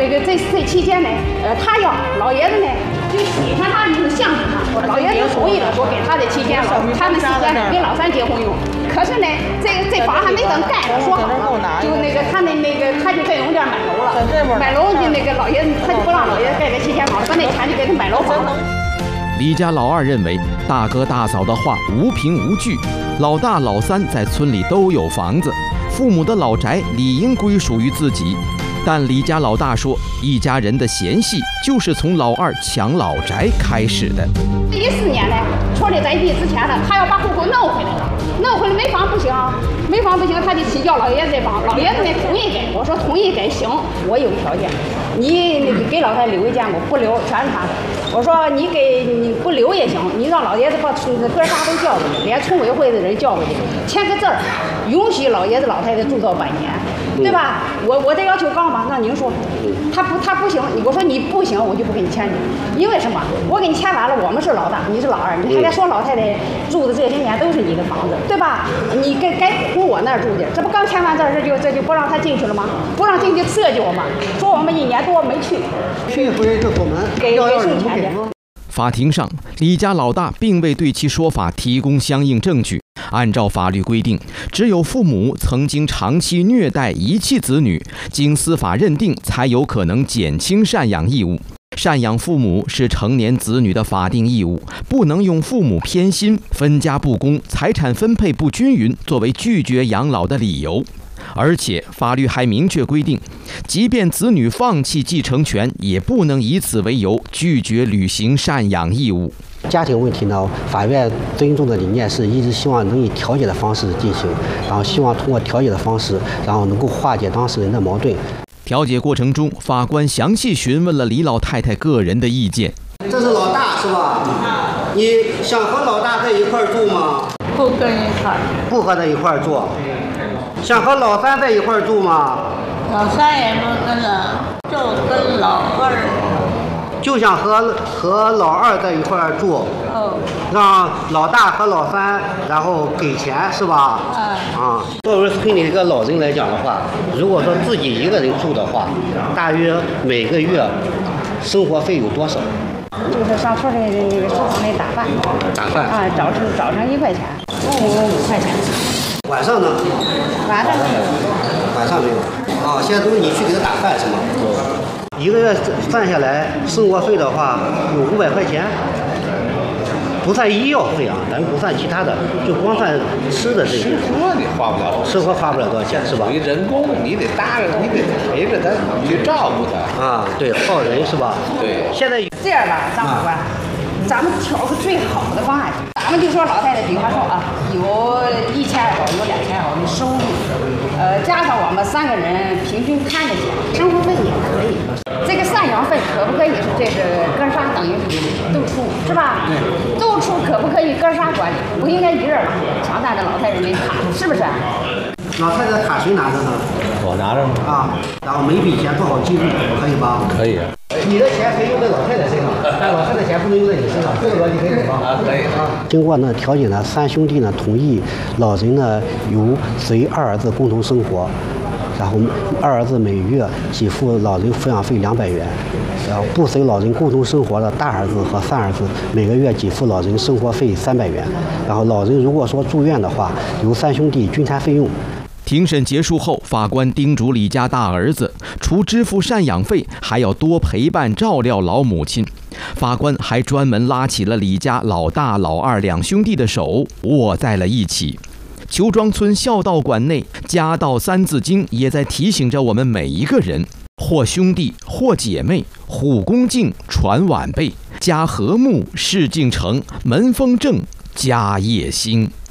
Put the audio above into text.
那个这期间呢，他要老爷子呢就喜欢他，就是向着他。老爷子同意了，说给他的期间，他们期间跟老三结婚用。可是呢，这房还没等盖呢，说好了，就那个他就在农家买楼了，买楼就那个老爷子他就不让老爷子盖这期间房，把那钱就给他买楼房了。 李家老二认为大哥大嫂的话无凭无据，老大老三在村里都有房子，父母的老宅理应归属于自己。但李家老大说，一家人的嫌隙就是从老二抢老宅开始的。 14年呢，村里在地之前呢，他要把户口弄回来了，弄回来没房不行，没房不行，他就请教老爷子这房，老爷子呢同意给，我说同意给行，我有条件，你给老太留一间，我不留全是他的。我说你不留也行，你让老爷子把哥仨都叫过去，连村委会的人叫过去，签个字儿，允许老爷子老太太住到晚年，对吧？我这要求高嘛，那您说，他不行，我说你不行，我就不给你签去，因为什么？我给你签完了，我们是老大，你是老二，你还说老太太住的这些年都是你的房子，对吧？你该从我那儿住去，这不刚签完字儿，这就不让他进去了吗？不让进去刺激我们，说我们1年多没去， 去回就我们给送钱去。 法庭上，李家老大并未对其说法提供相应证据。按照法律规定，只有父母曾经长期虐待遗弃子女，经司法认定才有可能减轻赡养义务。赡养父母是成年子女的法定义务，不能用父母偏心、分家不公、财产分配不均匀作为拒绝养老的理由。而且法律还明确规定，即便子女放弃继承权，也不能以此为由拒绝履行赡养义务。 家庭问题呢，法院尊重的理念是一直希望能以调解的方式进行，然后希望通过调解的方式，然后能够化解当事人的矛盾。 调解过程中，法官详细询问了李老太太个人的意见。 这是老大是吧？你想和老大在一块儿住吗？ 不跟一块儿。 不和在一块儿住。想和老三在一块儿住吗？ 老三也不跟了，就跟老二。 就想和老二在一块儿住。让老大和老三，然后给钱是吧？作为村里一个老人来讲的话，如果说自己一个人住的话，大约每个月生活费有多少？ 就是上村里那个食堂里打饭。 打饭啊， 早上1块钱，中午5块钱。 晚上呢？ 晚上没有。啊，现在都是你去给他打饭是吗？一个月算下来，生活费的话有500块钱。不算医药费啊，咱不算其他的，就光算吃的这些。生活花不了多少钱，是吧？ 你人工，你得搭着，你得陪着他，去照顾他。 啊，对，靠人是吧？ 对。 现在这样吧，张法官，咱们挑个最好的方案。咱们就说老太太，比方说啊，有1000也好，有2000也好的收入，加上我们3个人平均看着去，生活费也可以。这个赡养费可不可以是这个哥仨等于都出是吧？都出可不可以哥仨管理？不应该一人拿，强大的老太太没卡，是不是？ 老太太卡谁拿着呢？ 我拿着呢。 啊，然后每笔钱做好记录，可以吧？ 可以。 你的钱可以用在老太太身上，但老太太钱不能用在你身上，这个逻辑可以懂吗？ 可以。 经过调解呢，3兄弟呢同意老人呢由随2儿子共同生活。然后2儿子每月给付老人抚养费200元，然后不随老人共同生活的大儿子和3儿子每个月给付老人生活费300元，然后老人如果说住院的话，由3兄弟均摊费用。 庭审结束后，法官叮嘱李家大儿子，除支付赡养费，还要多陪伴照料老母亲。法官还专门拉起了李家老大、老二2兄弟的手，握在了一起。裘庄村孝道馆内，家道3字经也在提醒着我们每一个人：或兄弟，或姐妹，虎恭敬，传晚辈，家和睦，事竟成，门风正，家业兴。